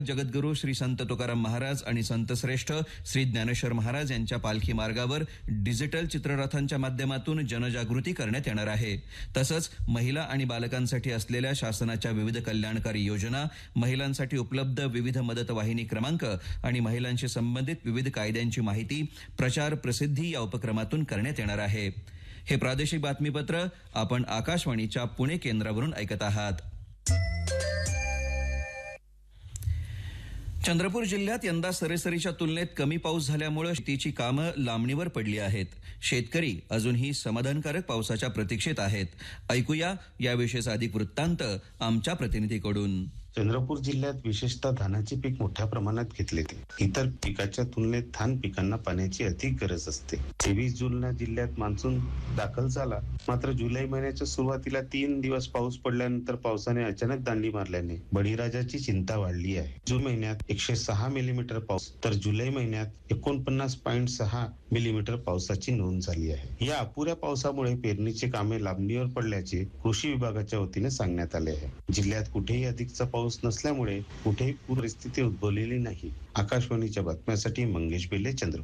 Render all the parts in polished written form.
जगद्गुरू श्री संत तुकाराम महाराज आणि संतश्रेष्ठ श्री ज्ञानेश्वर महाराज यांच्या पालखी मार्गावर डिजिटल चित्ररथांच्या माध्यमातून जनजागृती करण्यात येणार आहे. तसंच महिला आणि बालकांसाठी असलेल्या शासनाच्या विविध कल्याणकारी योजना, महिलांसाठी उपलब्ध विविध मदत वाहिनी क्रमांक आणि महिलांशी संबंधित विविध कायद्यांची माहिती, प्रचार प्रसिद्धी या उपक्रमातून करण्यात येणार आहे. हे प्रादेशिक बातमीपत्र आपण आकाशवाणीच्या पुणे केंद्रावरून ऐकत आहात. चंद्रपूर जिल्ह्यात यंदा सरासरीच्या तुलनेत कमी पाऊस झाल्यामुळे शेतीची कामं लांबणीवर पडली आहेत. शेतकरी अजूनही समाधानकारक पावसाच्या प्रतीक्षेत आहेत. ऐकूया याविषयीचा अधिक वृत्तांत आमच्या प्रतिनिधीकडून. चंद्रपूर जिल्ह्यात विशेषतः धानाचे पीक मोठ्या प्रमाणात घेतले जाते. इतर पिकाच्या तुलनेत धान पिकांना पाण्याची अधिक गरज असते. 23 जूनला जिल्ह्यात मान्सून दाखल झाला, मात्र जुलै महिन्याच्या सुरुवातीला 3 दिवस पाऊस पडल्यानंतर पावसाने अचानक दांडी मारल्याने बळीराजाची चिंता वाढली आहे. जून महिन्यात 106 मिलीमीटर पाऊस तर जुलै महिन्यात 49.6 मिलीमीटर पावसाची नोंद झाली आहे. या अपुऱ्या पावसामुळे पेरणीची कामे लांबणीवर पडल्याचे कृषी विभागाच्या वतीने सांगण्यात आले आहे. जिल्ह्यात कुठेही अधिकचा पाऊस नसल्यामुळे कुठेही पूर परिस्थिती उद्भवलेली नाही. आकाशवाणीच्या बातम्यांसाठी मंगेश बेले, चंद्रपूर.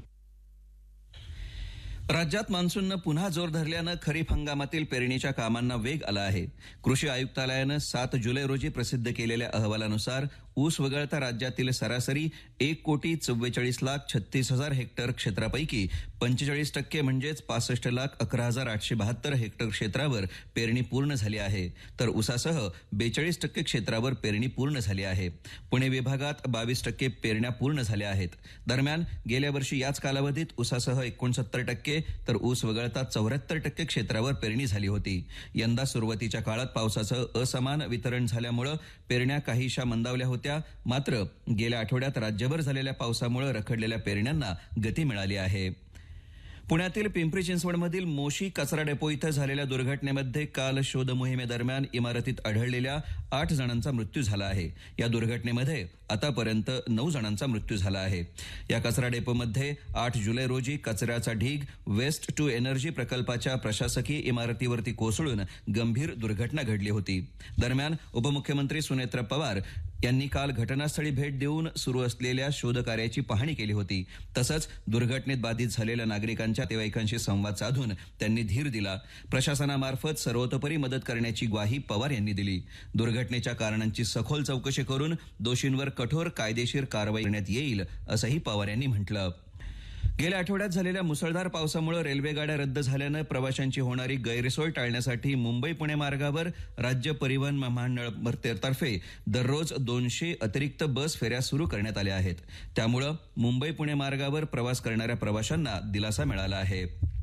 राज्यात मान्सूननं पुन्हा जोर धरल्यानं खरीप हंगामातील पेरणीच्या कामांना वेग आला आहे. कृषी आयुक्तालयानं 7 जुलै रोजी प्रसिद्ध केलेल्या अहवालानुसार ऊस वगळता राज्यातील सरासरी 1,44,36,00,000 हेक्टर क्षेत्रापैकी 45% म्हणजेच 65,11,872 हेक्टर क्षेत्रावर पेरणी पूर्ण झाली आहे, तर ऊसासह 42% क्षेत्रावर पेरणी पूर्ण झाली आहे. पुणे विभागात 22% पेरण्या पूर्ण झाल्या आहेत. दरम्यान गेल्या वर्षी याच कालावधीत ऊसासह 69% तर ऊस वगळता 74% क्षेत्रावर पेरणी झाली होती. यंदा सुरुवातीच्या काळात पावसाचं असमान वितरण झाल्यामुळे पेरण्या काहीशा मंदावल्या होत्या, मात्र गेल्या आठवड्यात राज्यभर झालेल्या पावसामुळे रखडलेल्या पेरण्यांना गती मिळाली आहे. पुण्यातील पिंपरी चिंचवडमधील मोशी कचरा डेपो इथं झालेल्या दुर्घटनेमध्ये काल शोध मोहिमेदरम्यान इमारतीत आढळलेल्या 8 जणांचा मृत्यू झाला आहे. या दुर्घटनेमध्ये आतापर्यंत 9 जणांचा मृत्यू झाला आहे. या कचरा डेपोमध्ये 8 जुलै रोजी कचऱ्याचा ढीग वेस्ट टू एनर्जी प्रकल्पाच्या प्रशासकीय इमारतीवरती कोसळून गंभीर दुर्घटना घडली होती. दरम्यान उपमुख्यमंत्री सुनेत्र पवार यांनी काल घटनास्थळी भेट देऊन सुरू असलेल्या शोधकार्याची पाहणी केली होती. तसंच दुर्घटनेत बाधित झालेल्या नागरिकांच्या नातेवाईकांशी संवाद साधून त्यांनी धीर दिला. प्रशासनामार्फत सर्वतोपरी मदत करण्याची ग्वाही पवार यांनी दिली. दुर्घटनेच्या कारणांची सखोल चौकशी करून दोषींवर कठोर कायदेशीर कारवाई करण्यात येईल असंही पवार यांनी म्हटलं. गेल्या आठवड्यात झालेल्या मुसळधार पावसामुळे रेल्वेगाड्या रद्द झाल्यानं प्रवाशांची होणारी गैरसोय टाळण्यासाठी मुंबई पुणे मार्गावर राज्य परिवहन महामंडळातर्फे दररोज 200 अतिरिक्त बस फेऱ्या सुरू करण्यात आल्या आहेत. त्यामुळे मुंबई पुणे मार्गावर प्रवास करणाऱ्या प्रवाशांना दिलासा मिळाला आहे.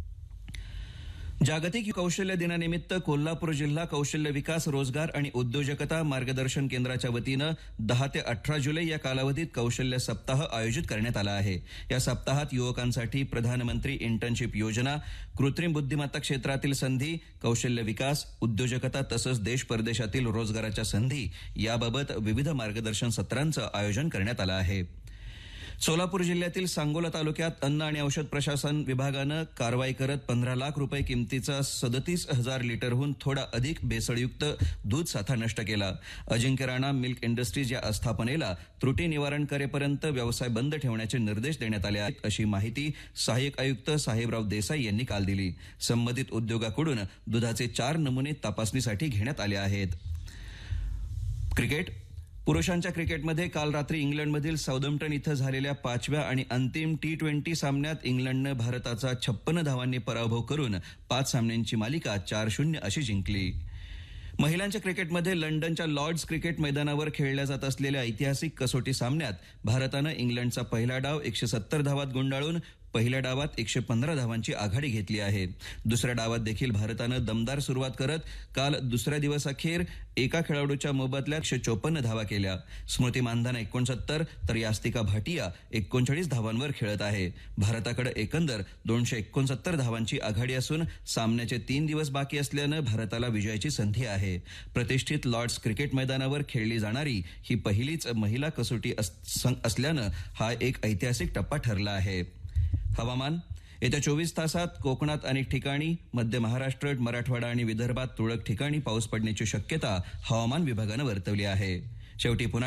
जागतिक कौशल्य दिनानिमित्त कोल्हापूर जिल्हा कौशल्य विकास, रोजगार आणि उद्योजकता मार्गदर्शन केंद्राच्या वतीनं 10 ते 18 जुलै या कालावधीत कौशल्य सप्ताह आयोजित करण्यात आला आहे. या सप्ताहात युवकांसाठी प्रधानमंत्री इंटर्नशिप योजना, कृत्रिम बुद्धिमत्ता क्षेत्रातील संधी, कौशल्य विकास, उद्योजकता तसंच देश परदेशातील रोजगाराच्या संधी याबाबत विविध मार्गदर्शन सत्रांचं आयोजन करण्यात आलं आहे. सोलापूर जिल्ह्यातील सांगोला तालुक्यात अन्न आणि औषध प्रशासन विभागानं कारवाई करत 15 लाख रुपये किमतीचा 37,000 लिटरहून थोडा अधिक भेसळयुक्त दूध साठा नष्ट केला. अजिंक्य राणा मिल्क इंडस्ट्रीज या आस्थापनेला त्रुटी निवारण करेपर्यंत व्यवसाय बंद ठेवण्याचे निर्देश देण्यात आले आहेत, अशी माहिती सहाय्यक आयुक्त साहेबराव देसाई यांनी काल दिली. संबंधित उद्योगाकडून दुधाचे 4 नमुने तपासणीसाठी घेण्यात आले आहेत. क्रिकेट. पुरुषांच्या क्रिकेटमध्ये काल रात्री इंग्लंडमधील साऊदम्प्टन इथं झालेल्या 5व्या आणि अंतिम T20 सामन्यात इंग्लंडनं भारताचा 56 धावांनी पराभव करून 5 सामन्यांची मालिका 4-0 अशी जिंकली. महिलांच्या क्रिकेटमध्ये लंडनच्या लॉर्ड्स क्रिकेट मैदानावर खेळल्या जात असलेल्या ऐतिहासिक कसोटी सामन्यात भारतानं इंग्लंडचा पहिला डाव 170 धावात गुंडाळून पहिल्या डावात 115 धावांची आघाडी घेतली आहे. दुसऱ्या डावात देखील भारतानं दमदार सुरुवात करत काल दुसऱ्या दिवसाअखेर एका खेळाडूच्या मोबदल्यात 154 धावा केल्या. स्मृती मानधना 69 तर यास्तिका भाटिया 39 धावांवर खेळत आहे. भारताकडे एकंदर 269 धावांची आघाडी असून सामन्याचे 3 दिवस बाकी असल्यानं भारताला विजयाची संधी आहे. प्रतिष्ठित लॉर्ड्स क्रिकेट मैदानावर खेळली जाणारी ही पहिलीच महिला कसोटी असल्यानं हा एक ऐतिहासिक टप्पा ठरला आहे. हवामान. येत्या 24 तासात कोकणात अनेक ठिकाणी, मध्य महाराष्ट्र, मराठवाडा आणि विदर्भात तुरळक ठिकाणी पाऊस पडण्याची शक्यता हवामान विभागानं वर्तवली आहे. शेवटी पुन्हा